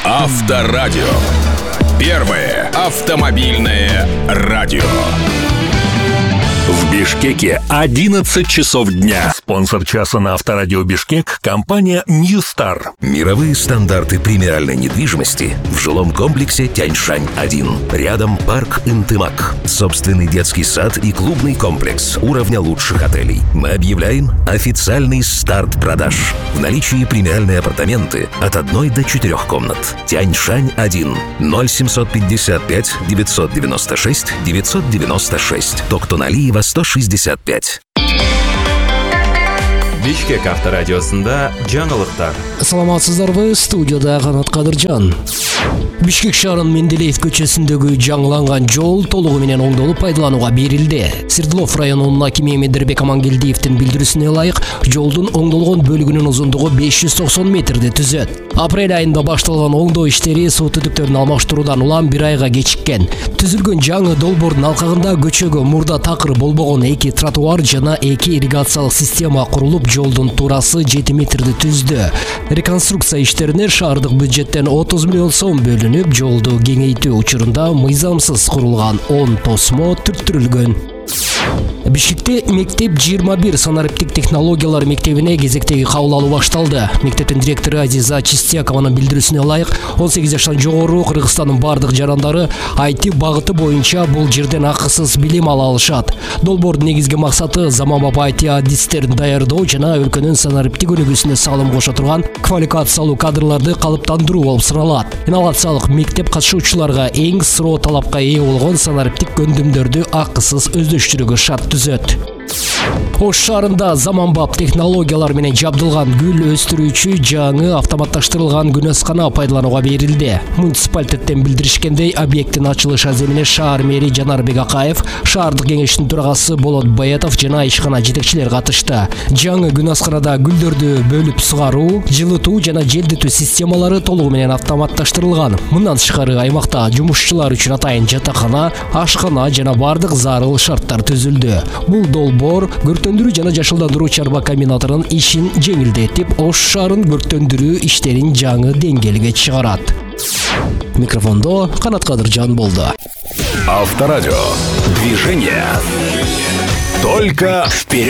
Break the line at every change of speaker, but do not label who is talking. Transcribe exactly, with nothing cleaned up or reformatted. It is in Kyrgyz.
Авторадио. Первое автомобильное радио. В Бишкеке одиннадцать часов дня.
Спонсор часа на Авторадио Бишкек — компания Ньюстар.
Мировые стандарты премиальной недвижимости в жилом комплексе Тяньшань один. Рядом парк Интымак. Собственный детский сад и клубный комплекс уровня лучших отелей. Мы объявляем официальный старт продаж. В наличии премиальные апартаменты от одной до четырех комнат. Тяньшань один. ноль семьсот пятьдесят пять девятьсот девяносто шесть девятьсот девяносто шесть. Токтоналиева сто шестьдесят пять.
Бишкек авторадиосында жаңылыктар.
Саламатсыздарбы, студияда Канат Кадыржан. Бишкек шаарынын Менделеев көчөсүндөгү жаңыланган жол толугу менен оңдолуп пайдаланууга берилди. Свердлов районунун акими Медербек Амангелдиевдин билдирүүсүнө ылайык, жолдун оңдолгон бөлүгүнүн узундугу беш жүз токсон метрди түзөт. Апрель айында башталган оңдоо иштери суу түтүктөрүн алмаштыруудан улам бир айга кечиккен. Түзүлгөн жаңы долбоордун алкагында көчөгө мурда такыр болбогон эки тротуар жана эки ирригациялык система курулуп, жолдун туурасы жети метрди түздү. Реконструкция иштерине шаардык бюджеттен отуз миллион сом бөлүнүп, жолду кеңейтүү учурунда мыйзамсыз курулган он тосмо түрттүрүлгөн. Бишкекте мектеп жыйырма бир санариптик технологиялар мектебине кезектеги кабыл алуу башталды. Мектептин директору Азиза Чистякованын билдирүүсүнө ылайык, он сегиз жаштан жогору Кыргызстандын бардык жарандары ай ти багыты боюнча бул жерден акысыз билим ала алышат. Долбоордун негизги максаты заманбап ай ти адистерин даярдоо жана өлкөнүн санариптик өнүгүүсүнө салым кошо турган квалификациялуу кадрларды калыптандыруу болуп саналат. Инновациялык мектеп катышуучуларга эң суроо талапка ээ болгон санариптик көндүмдөрдү акысыз өздөштүрүүгө шарт түзөт. Ош шаарында заманбап технологиялар менен жабдылган гүл өстүрүүчү жаңы автоматташтырылган күнөскана пайдаланууга берилди. Муниципалитеттен билдиришкендей, объекттин ачылыш аземине шаар мэри Жанарбек Акаев, шаардык кеңештин төрагасы Болот Баятов жана ишкана жетекчилер катышты. Жаңы күнөсканада гүлдөрдү бөлүп сугаруу, жылытуу жана желдетүү системалары толугу менен автоматташтырылган. Мындан тышкары аймакта жумушчулар үчүн атайын жатакана, ашкана жана бардык зарыл шарттар түзүлдү. Бул долбоор көртөндүрүү жана жашылдандыруу чарба комбинаторунун ишин жеңилдетип, Ош шаарын көртөндүрүү иштерин жаңы деңгээлге чыгарат. Микрофондо Канат Кадыржан болду.
Авторадио. Движение. Только вперед.